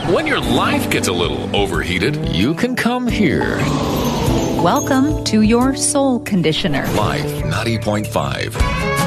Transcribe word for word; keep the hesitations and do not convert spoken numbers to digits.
When your life gets a little overheated, you can come here. Welcome to your Soul Conditioner. Life ninety point five.